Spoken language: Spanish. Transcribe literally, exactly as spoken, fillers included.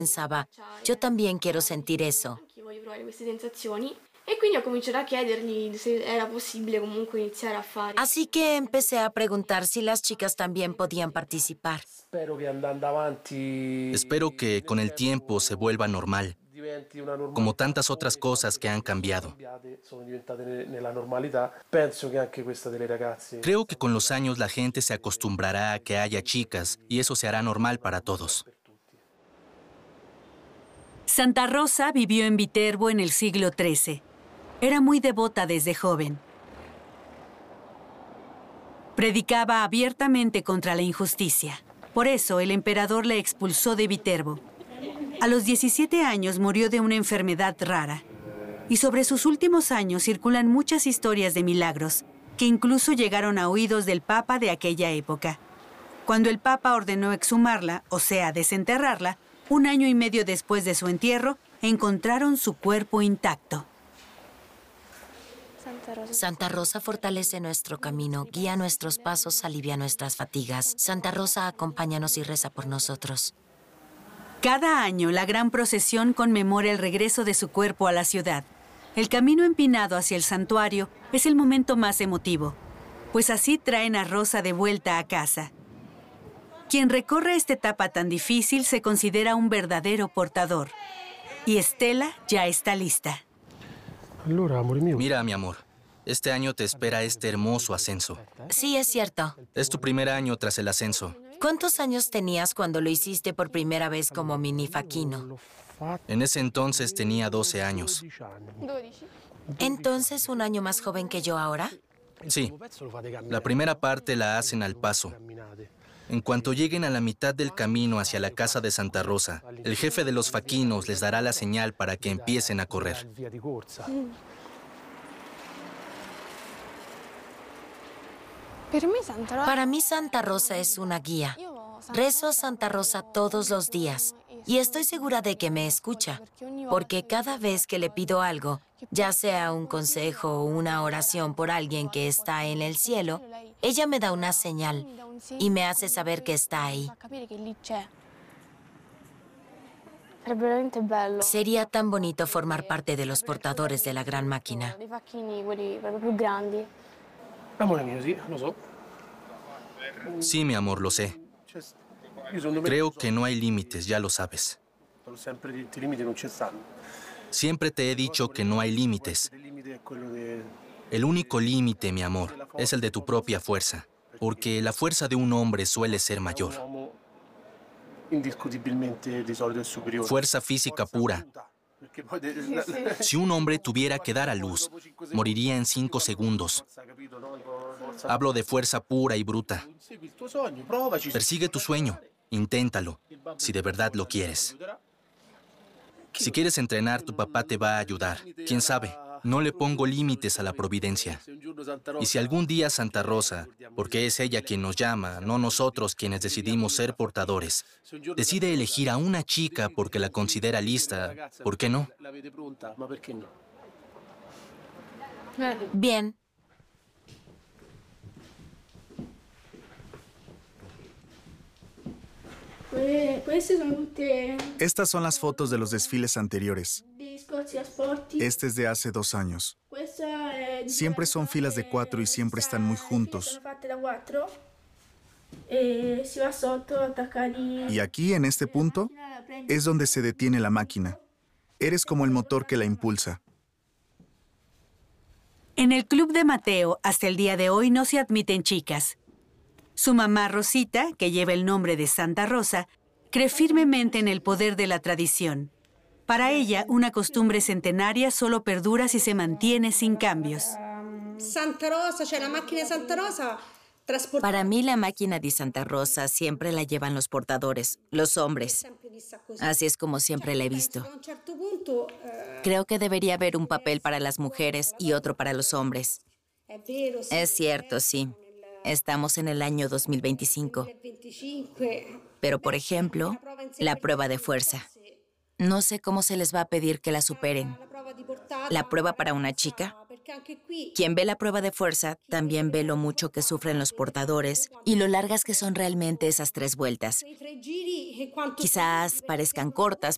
pensaba, yo también quiero sentir eso. Anch'io voglio provare queste sensazioni. E quindi ho cominciato a chiedergli se era possibile comunque iniziare a fare. Así que empecé a preguntar si las chicas también podían participar. Spero che andando avanti Espero que con el tiempo se vuelva normal, diventi una normalità, como tantas otras cosas que han cambiado. sono diventate ne- nella normalità. Penso che anche questa delle ragazze Creo que con los años la gente se acostumbrará a que haya chicas y eso se hará normal para todos. Santa Rosa vivió en Viterbo en el siglo trece. Era muy devota desde joven. Predicaba abiertamente contra la injusticia. Por eso el emperador la expulsó de Viterbo. A los diecisiete años murió de una enfermedad rara. Y sobre sus últimos años circulan muchas historias de milagros, que incluso llegaron a oídos del Papa de aquella época. Cuando el Papa ordenó exhumarla, o sea, desenterrarla, un año y medio después de su entierro, encontraron su cuerpo intacto. Santa Rosa fortalece nuestro camino, guía nuestros pasos, alivia nuestras fatigas. Santa Rosa, acompáñanos y reza por nosotros. Cada año, la gran procesión conmemora el regreso de su cuerpo a la ciudad. El camino empinado hacia el santuario es el momento más emotivo, pues así traen a Rosa de vuelta a casa. Quien recorre esta etapa tan difícil se considera un verdadero portador. Y Estela ya está lista. Allora, amore mio, Mira, mi amor, este año te espera este hermoso ascenso. Sí, es cierto. Es tu primer año tras el ascenso. ¿Cuántos años tenías cuando lo hiciste por primera vez como minifaquino? En ese entonces tenía doce años. ¿Entonces un año más joven que yo ahora? Sí, la primera parte la hacen al paso. En cuanto lleguen a la mitad del camino hacia la casa de Santa Rosa, el jefe de los faquinos les dará la señal para que empiecen a correr. via di corsa. Per me Santa Rosa... Para mí Santa Rosa es una guía. Rezo a Santa Rosa todos los días y estoy segura de que me escucha, porque cada vez que le pido algo, ya sea un consejo o una oración por alguien que está en el cielo, ella me da una señal y me hace saber que está ahí. Sarebbe veramente bello. Sería tan bonito formar parte de los portadores de la gran máquina. Dei facchini, quelli proprio più grandi. Amore mio, sì, lo so. Sí, mi amor, lo sé. Cioè, io secondo me Creo que no hay límites, ya lo sabes. sono sempre detto, i limiti non ci stanno. Siempre te he dicho que no hay límites. Il limite è quello de... El único límite, mi amor, es el de tu propia fuerza, porque la fuerza de un hombre suele ser Un mayor. uomo indiscutibilmente di solito è superiore. Fuerza física pura. Bruta, perché poi de- la- la- Si un hombre tuviera que dar a luz, moriría en cinco segundos. forza, capito, no? Forza- Hablo de fuerza pura y bruta. Segui il tuo sogno, provaci. Persigue tu sueño, inténtalo, si de verdad lo quieres. Si quieres entrenar, tu papá te va a ayudar. ¿Quién sabe? No le pongo límites a la providencia. Y si algún día Santa Rosa, porque es ella quien nos llama, no nosotros quienes decidimos ser portadores, decide elegir a una chica porque la considera lista, ¿por qué no? La vede pronta, ma perché no? Bien. Que- Queste sono tutte Estas son las fotos de los desfiles anteriores. degli scorsi asporti. Este es de hace dos años. Questa è di Siempre son filas de eh, cuatro y siempre están muy juntos. Sono fatte da quattro. E si va sotto, attaccati. Y aquí, en este punto, es donde se detiene la máquina. Eres como el motor que la impulsa. En el club de Mateo, hasta el día de hoy, no se admiten chicas. Su mamá Rosita, que lleva el nombre de Santa Rosa, cree firmemente en el poder de la tradición. Para ella, una costumbre centenaria solo perdura si se mantiene sin cambios. Santa Rosa, cioè la macchina di Santa Rosa trasporta Para mí la máquina de Santa Rosa siempre la llevan los portadores, los hombres. sempre vista così. Así es como siempre la he Penso visto. che a un certo punto eh, Creo que debería haber un papel para las mujeres y otro para los hombres. è vero, sì, Es cierto, sí. Estamos en el año dos mil veinticinco. venticinque. Pero, por ejemplo, la prueba de fuerza. No sé cómo se les va a pedir que la superen. La prova di portata. ¿La prueba para una chica? Perché anche qui Quien ve la prueba de fuerza también ve lo mucho que sufren los portadores y lo largas que son realmente esas tres vueltas. i tre giri e quanto Quizás parezcan cortas,